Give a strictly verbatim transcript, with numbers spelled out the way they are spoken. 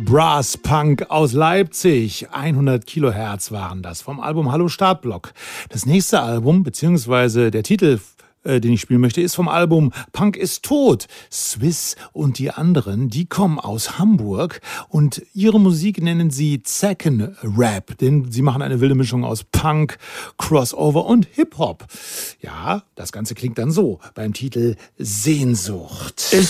Brass Punk aus Leipzig. hundert Kilohertz waren das vom Album Hallo Startblock. Das nächste Album, beziehungsweise der Titel, äh, den ich spielen möchte, ist vom Album Punk ist tot. Swiss und die anderen, die kommen aus Hamburg und ihre Musik nennen sie Zecken Rap, denn sie machen eine wilde Mischung aus Punk, Crossover und Hip-Hop. Ja, das Ganze klingt dann so beim Titel Sehnsucht. Ich